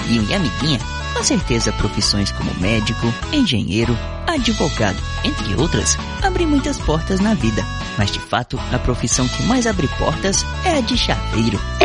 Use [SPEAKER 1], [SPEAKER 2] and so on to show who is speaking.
[SPEAKER 1] amiguinho e amiguinha, com certeza profissões como médico, engenheiro, advogado, entre outras, abrem muitas portas na vida. Mas de fato, a profissão que mais abre portas é a de chaveiro.